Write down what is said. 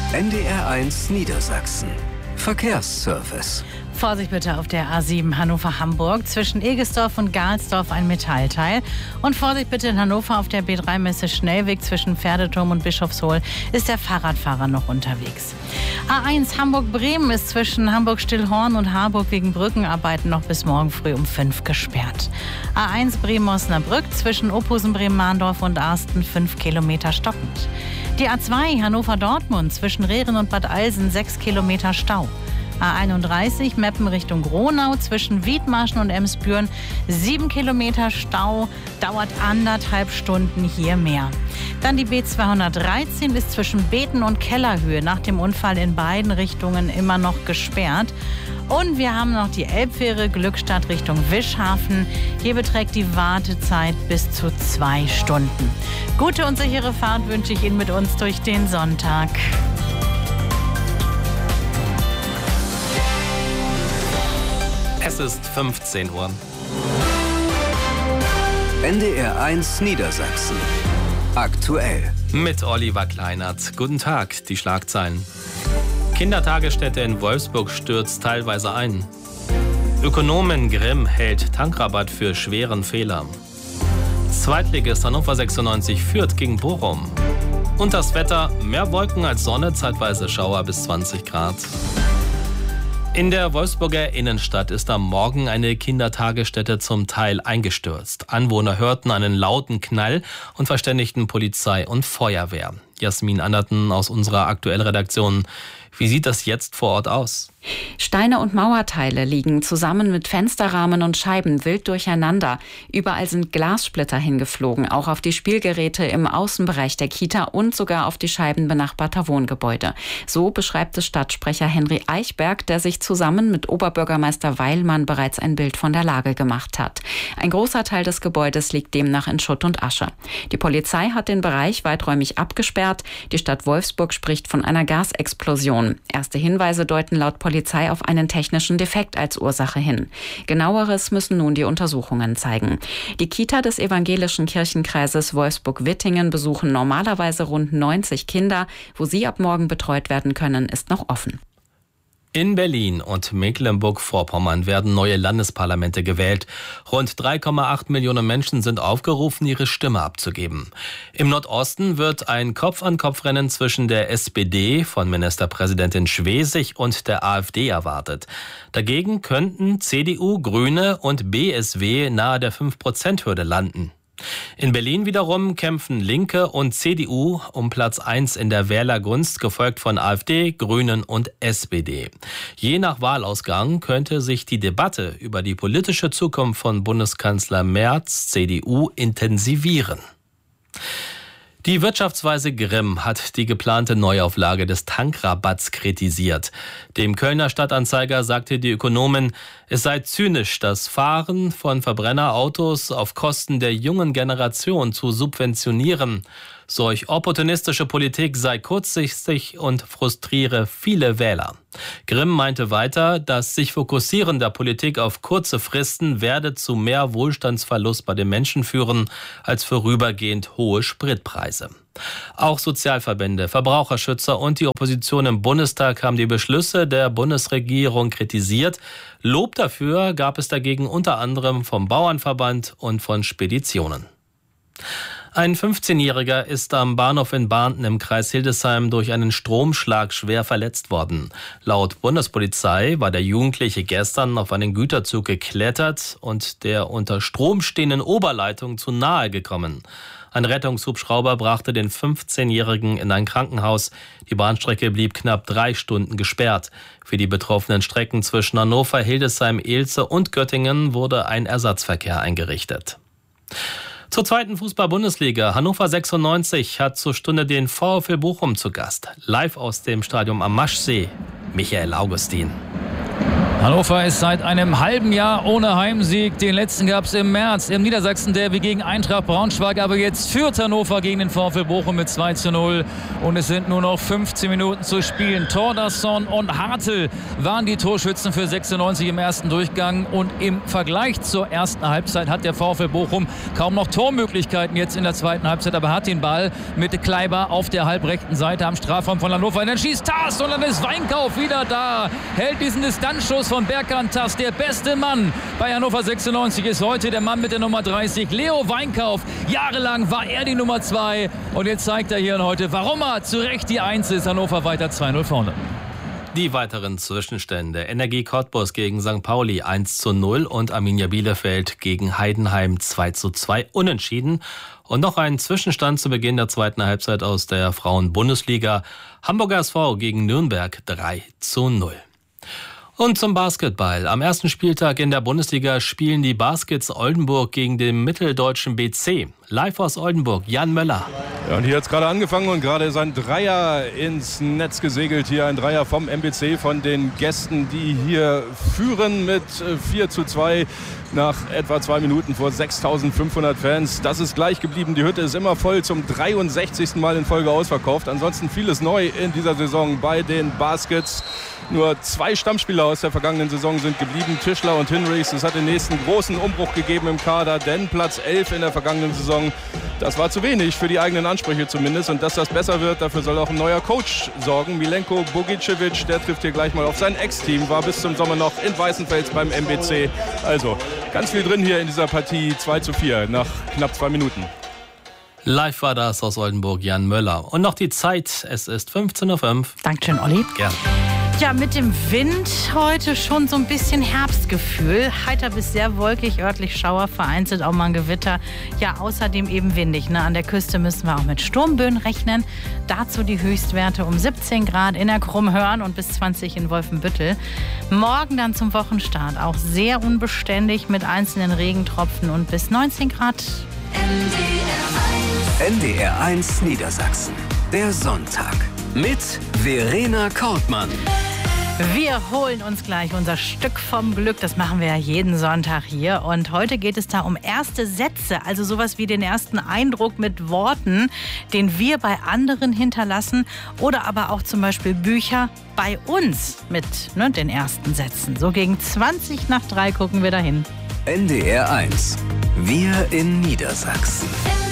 NDR1 Niedersachsen. Verkehrsservice. Vorsicht bitte auf der A7 Hannover-Hamburg. Zwischen Egesdorf und Gahlsdorf ein Metallteil. Und Vorsicht bitte in Hannover auf der B3-Messe Schnellweg zwischen Pferdeturm und Bischofshohl ist der Fahrradfahrer noch unterwegs. A1 Hamburg-Bremen ist zwischen Hamburg-Stillhorn und Harburg wegen Brückenarbeiten noch bis morgen früh um 5 gesperrt. A1 Bremen-Osnabrück zwischen Ophusen-Bremen-Mahndorf und Arsten 5 Kilometer stockend. Die A2 Hannover-Dortmund zwischen Rehren und Bad Alsen 6 Kilometer Stau. A31 Meppen Richtung Gronau zwischen Wiedmarschen und Emsbüren 7 Kilometer Stau, dauert 1,5 Stunden hier mehr. Dann die B213 ist zwischen Beten und Kellerhöhe nach dem Unfall in beiden Richtungen immer noch gesperrt. Und wir haben noch die Elbfähre Glückstadt Richtung Wischhafen. Hier beträgt die Wartezeit bis zu 2 Stunden. Gute und sichere Fahrt wünsche ich Ihnen mit uns durch den Sonntag. Es ist 15 Uhr. NDR1 Niedersachsen. Aktuell. Mit Oliver Kleinert. Guten Tag, die Schlagzeilen. Kindertagesstätte in Wolfsburg stürzt teilweise ein. Ökonomin Grimm hält Tankrabatt für schweren Fehler. Zweitligist Hannover 96 führt gegen Bochum. Und das Wetter, mehr Wolken als Sonne, zeitweise Schauer bis 20 Grad. In der Wolfsburger Innenstadt ist am Morgen eine Kindertagesstätte zum Teil eingestürzt. Anwohner hörten einen lauten Knall und verständigten Polizei und Feuerwehr. Jasmin Anderten aus unserer Aktuellredaktion. Wie sieht das jetzt vor Ort aus? Steine und Mauerteile liegen zusammen mit Fensterrahmen und Scheiben wild durcheinander. Überall sind Glassplitter hingeflogen, auch auf die Spielgeräte im Außenbereich der Kita und sogar auf die Scheiben benachbarter Wohngebäude. So beschreibt es Stadtsprecher Henry Eichberg, der sich zusammen mit Oberbürgermeister Weilmann bereits ein Bild von der Lage gemacht hat. Ein großer Teil des Gebäudes liegt demnach in Schutt und Asche. Die Polizei hat den Bereich weiträumig abgesperrt. Die Stadt Wolfsburg spricht von einer Gasexplosion. Erste Hinweise deuten laut Polizei auf einen technischen Defekt als Ursache hin. Genaueres müssen nun die Untersuchungen zeigen. Die Kita des evangelischen Kirchenkreises Wolfsburg-Wittingen besuchen normalerweise rund 90 Kinder. Wo sie ab morgen betreut werden können, ist noch offen. In Berlin und Mecklenburg-Vorpommern werden neue Landesparlamente gewählt. Rund 3,8 Millionen Menschen sind aufgerufen, ihre Stimme abzugeben. Im Nordosten wird ein Kopf-an-Kopf-Rennen zwischen der SPD von Ministerpräsidentin Schwesig und der AfD erwartet. Dagegen könnten CDU, Grüne und BSW nahe der 5%-Hürde landen. In Berlin wiederum kämpfen Linke und CDU um Platz 1 in der Wählergunst, gefolgt von AfD, Grünen und SPD. Je nach Wahlausgang könnte sich die Debatte über die politische Zukunft von Bundeskanzler Merz, CDU, intensivieren. Die Wirtschaftsweise Grimm hat die geplante Neuauflage des Tankrabatts kritisiert. Dem Kölner Stadtanzeiger sagte die Ökonomin, es sei zynisch, das Fahren von Verbrennerautos auf Kosten der jungen Generation zu subventionieren. Solch opportunistische Politik sei kurzsichtig und frustriere viele Wähler. Grimm meinte weiter, das sich Fokussieren der Politik auf kurze Fristen werde zu mehr Wohlstandsverlust bei den Menschen führen als vorübergehend hohe Spritpreise. Auch Sozialverbände, Verbraucherschützer und die Opposition im Bundestag haben die Beschlüsse der Bundesregierung kritisiert. Lob dafür gab es dagegen unter anderem vom Bauernverband und von Speditionen. Ein 15-Jähriger ist am Bahnhof in Barnten im Kreis Hildesheim durch einen Stromschlag schwer verletzt worden. Laut Bundespolizei war der Jugendliche gestern auf einen Güterzug geklettert und der unter Strom stehenden Oberleitung zu nahe gekommen. Ein Rettungshubschrauber brachte den 15-Jährigen in ein Krankenhaus. Die Bahnstrecke blieb knapp 3 Stunden gesperrt. Für die betroffenen Strecken zwischen Hannover, Hildesheim, Ilze und Göttingen wurde ein Ersatzverkehr eingerichtet. Zur zweiten Fußball-Bundesliga. Hannover 96 hat zur Stunde den VfL Bochum zu Gast. Live aus dem Stadion am Maschsee, Michael Augustin. Hannover ist seit einem halben Jahr ohne Heimsieg. Den letzten gab es im März im Niedersachsen-Derby gegen Eintracht Braunschweig. Aber jetzt führt Hannover gegen den VfL Bochum mit 2:0. Und es sind nur noch 15 Minuten zu spielen. Thordarson und Hartl waren die Torschützen für 96 im ersten Durchgang. Und im Vergleich zur ersten Halbzeit hat der VfL Bochum kaum noch Tormöglichkeiten jetzt in der zweiten Halbzeit. Aber hat den Ball mit Kleiber auf der halbrechten Seite am Strafraum von Hannover. Und dann schießt Tass und dann ist Weinkauf wieder da. Hält diesen Distanzschuss von Berkan Tass. Der beste Mann bei Hannover 96 ist heute der Mann mit der Nummer 30, Leo Weinkauf. Jahrelang war er die Nummer 2 und jetzt zeigt er hier heute, warum er zu Recht die 1 ist. Hannover weiter 2:0 vorne. Die weiteren Zwischenstände: Energie Cottbus gegen St. Pauli 1:0 und Arminia Bielefeld gegen Heidenheim 2:2 unentschieden. Und noch ein Zwischenstand zu Beginn der zweiten Halbzeit aus der Frauen-Bundesliga: Hamburger SV gegen Nürnberg 3:0. Und zum Basketball. Am ersten Spieltag in der Bundesliga spielen die Baskets Oldenburg gegen den mitteldeutschen BC. Live aus Oldenburg, Jan Möller. Ja, und hier hat es gerade angefangen und gerade ist ein Dreier ins Netz gesegelt. Hier ein Dreier vom MBC, von den Gästen, die hier führen mit 4:2 nach etwa 2 Minuten vor 6.500 Fans. Das ist gleich geblieben. Die Hütte ist immer voll, zum 63. Mal in Folge ausverkauft. Ansonsten vieles neu in dieser Saison bei den Baskets. Nur 2 Stammspieler aus der vergangenen Saison sind geblieben, Tischler und Hinrichs. Es hat den nächsten großen Umbruch gegeben im Kader, denn Platz 11 in der vergangenen Saison, das war zu wenig für die eigenen Ansprüche zumindest. Und dass das besser wird, dafür soll auch ein neuer Coach sorgen. Milenko Bogicevic, der trifft hier gleich mal auf sein Ex-Team, war bis zum Sommer noch in Weißenfels beim MBC. Also ganz viel drin hier in dieser Partie, 2:4 nach knapp 2 Minuten. Live war das aus Oldenburg, Jan Möller. Und noch die Zeit, es ist 15:05 Uhr. Dankeschön, Olli. Gerne. Ja, mit dem Wind heute schon so ein bisschen Herbstgefühl. Heiter bis sehr wolkig, örtlich Schauer, vereinzelt auch mal ein Gewitter. Ja, außerdem eben windig. Ne? An der Küste müssen wir auch mit Sturmböen rechnen. Dazu die Höchstwerte um 17 Grad in der Krummhörn und bis 20 in Wolfenbüttel. Morgen dann zum Wochenstart auch sehr unbeständig mit einzelnen Regentropfen und bis 19 Grad. NDR1 Niedersachsen. Der Sonntag mit Verena Kortmann. Wir holen uns gleich unser Stück vom Glück. Das machen wir ja jeden Sonntag hier. Und heute geht es da um erste Sätze. Also sowas wie den ersten Eindruck mit Worten, den wir bei anderen hinterlassen. Oder aber auch zum Beispiel Bücher bei uns mit den ersten Sätzen. So gegen 3:20 gucken wir dahin. NDR1. Wir in Niedersachsen.